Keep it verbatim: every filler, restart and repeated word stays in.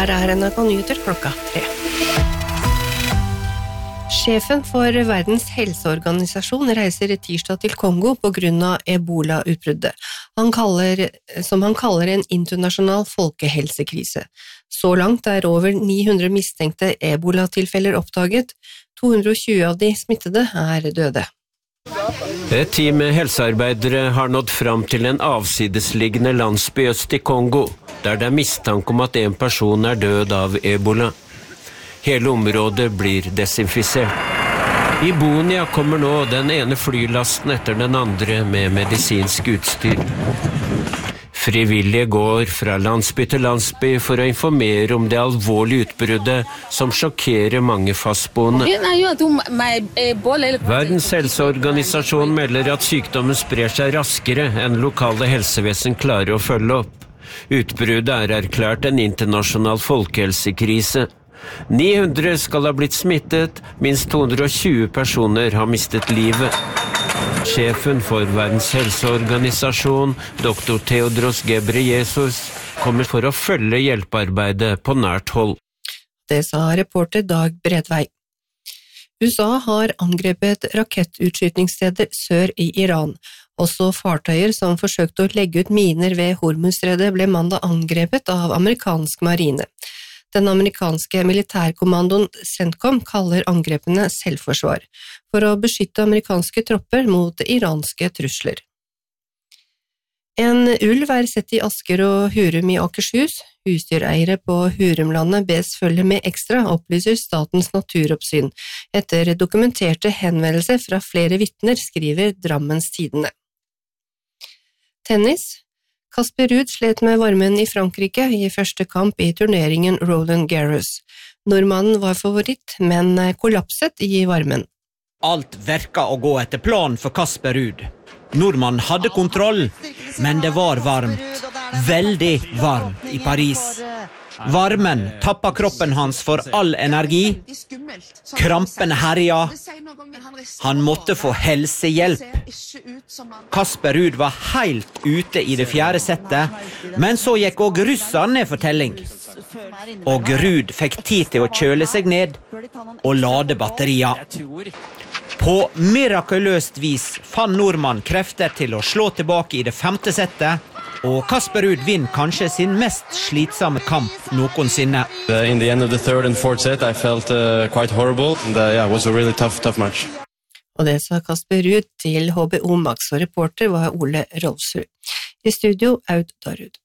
her er N R K Nyheter klokka tre. Sjefen for Verdens helseorganisasjon reiser tirsdag til Kongo på grunn av Ebola-utbruddet, han kaller, som han kaller en internasjonal folkehelsekrise. Så langt er over ni hundre mistenkte Ebola-tilfeller oppdaget, to hundre og tjue av de smittede er døde. Et team med helsearbeidere har nådd fram til en avsidesliggende landsby øst i Kongo, der det er mistanke om at en person er død av Ebola. Hele området blir desinfisert. I Bunia kommer nå den ene flylasten etter den andre med medisinsk utstyr. Frivillige går fra landsby til landsby for å informere om det alvorlige utbruddet som sjokkerer mange fastboende. Verdens helseorganisasjon melder at sykdommen sprer seg raskere enn lokale helsevesen klarer å følge opp. Utbruddet er erklært en internasjonal folkehelsekrise. ni hundre skal ha blitt smittet, minst to hundre og tjue personer har mistet livet. Sjefen for Verdens helseorganisasjon, doktor Tedros Ghebreyesus, kommer for å følge hjelpearbeidet på nært hold. Det sa reporter Dag Bredvei. U S A har angrepet rakettutskytningssteder sør i Iran. Også fartøyer som forsøkte å legge ut miner ved Hormuzstredet ble mandag angrepet av amerikansk marine. Den amerikanske militærkommandoen CENTCOM kaller angrepene selvforsvar, for å beskytte amerikanske tropper mot iranske trusler. En ulv er sett i Asker og Hurum i Akershus. Husdyreiere på Hurumlandet bes følge med ekstra, opplyser Statens naturoppsyn, etter dokumenterte henvendelser fra flere vitner, skriver Drammens Tidende. Tennis. Casper Ruud slet med varmen i Frankrike i første kamp i turneringen Roland Garros. Nordmannen var favoritt, men kollapset i varmen. Alt verka å gå etter planen for Casper Ruud. Nordmannen hadde kontroll, men det var varmt. Veldig varmt i Paris. Varmen tappa kroppen hans for all energi. Krampene herja. Han måtte få helsehjelp. Casper Ruud var helt ute i det fjerde settet, men så gikk også russeren ned for telling. Og Ruud fikk tid til å kjøle seg ned og lade batteria. På mirakuløst vis fann nordmann krefter til å slå tilbake i det femte settet, og Casper Ruud vinner kanskje sin mest slitsomme kamp noensinne. Uh, in the end of the third and fourth set, I felt uh, quite horrible. And, uh, yeah, it was a really tough, tough match. Og det sa Casper Ruud til H B O Max, og reporter var Ole Rolfsrud. I studio, Aud Darud.